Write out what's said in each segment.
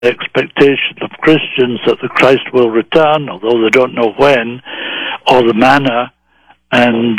expectation of Christians that the Christ will return, although they don't know when, or the manner, and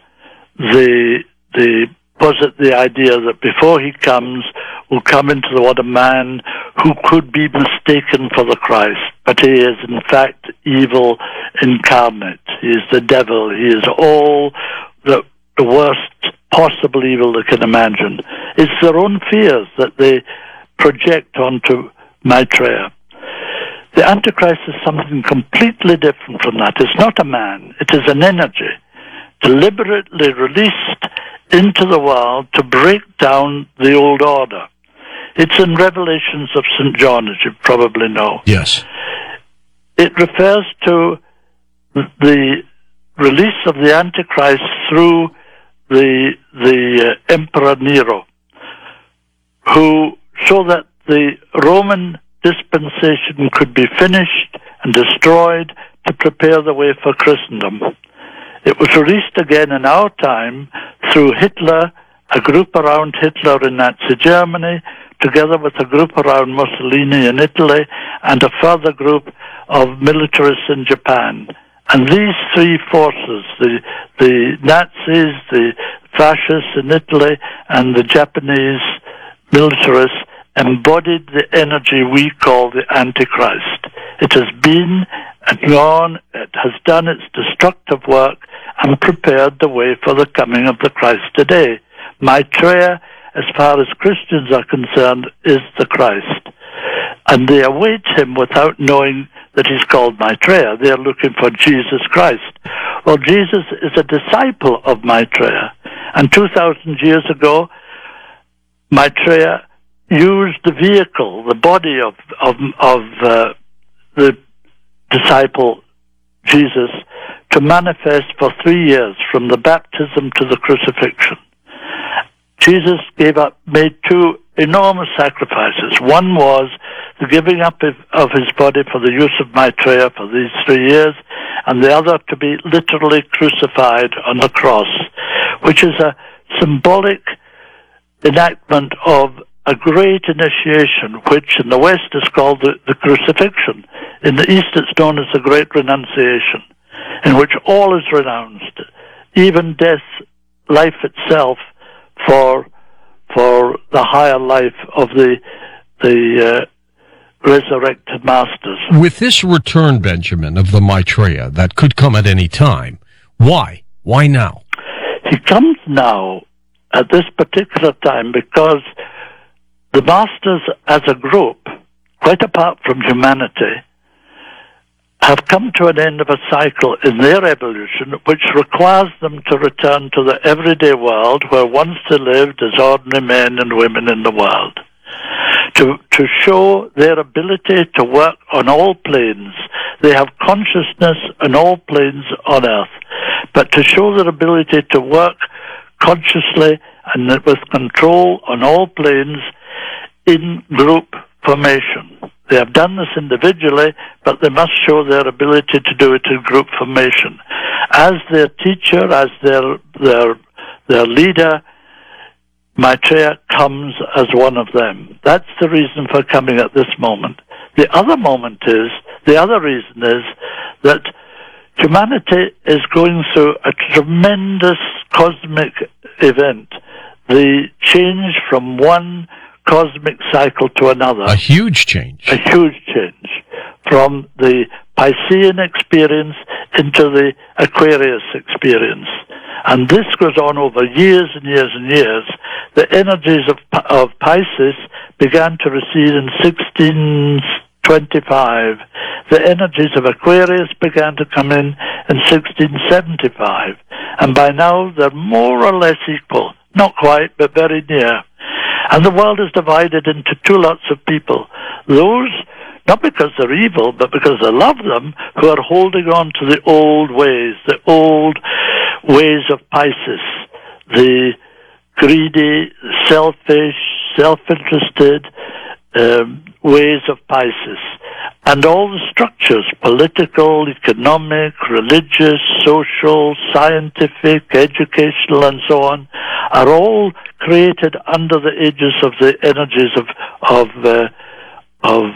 they posit the idea that before he comes, will come into the world a man who could be mistaken for the Christ, but he is in fact evil incarnate. He is the devil. He is all the worst possible evil they can imagine. It's their own fears that they project onto Maitreya. The Antichrist is something completely different from that. It's not a man. It is an energy deliberately released into the world to break down the old order. It's in Revelations of St. John, as you probably know. Yes. It refers to the release of the Antichrist through the Emperor Nero, so that the Roman dispensation could be finished and destroyed to prepare the way for Christendom. It was released again in our time through Hitler, a group around Hitler in Nazi Germany, together with a group around Mussolini in Italy, and a further group of militarists in Japan. And these three forces, the Nazis, the fascists in Italy, and the Japanese militarists, embodied the energy we call the Antichrist. It has been and gone, it has done its destructive work and prepared the way for the coming of the Christ today. Maitreya, as far as Christians are concerned, is the Christ. And they await him without knowing that he's called Maitreya. They are looking for Jesus Christ. Well, Jesus is a disciple of Maitreya. And 2,000 years ago, Maitreya used the vehicle, the body of the disciple Jesus, to manifest for 3 years, from the baptism to the crucifixion. Jesus made two enormous sacrifices. One was the giving up of his body for the use of Maitreya for these 3 years, and the other to be literally crucified on the cross, which is a symbolic enactment of a great initiation, which in the West is called the crucifixion. In the East it's known as the Great Renunciation, in which all is renounced, even death, life itself, for the higher life of the resurrected masters. With this return, Benjamin, of the Maitreya that could come at any time, why? Why now? He comes now at this particular time because the masters as a group, quite apart from humanity, have come to an end of a cycle in their evolution which requires them to return to the everyday world where once they lived as ordinary men and women in the world. To show their ability to work on all planes. They have consciousness on all planes on earth, but to show their ability to work consciously and with control on all planes in group formation. They have done this individually, but they must show their ability to do it in group formation. As their teacher, as their leader, Maitreya comes as one of them. That's the reason for coming at this moment. The other reason is that humanity is going through a tremendous cosmic event. The change from one cosmic cycle to another. A huge change. A huge change. From the Piscean experience into the Aquarius experience. And this goes on over years and years and years. The energies of Pisces began to recede in 1625. The energies of Aquarius began to come in 1675. And by now they're more or less equal. Not quite, but very near. And the world is divided into two lots of people. Those, not because they're evil, but because they love them, who are holding on to the old ways of Pisces, the greedy, selfish, self-interested ways of Pisces. And all the structures, political, economic, religious, social, scientific, educational, and so on, are all created under the aegis of the energies of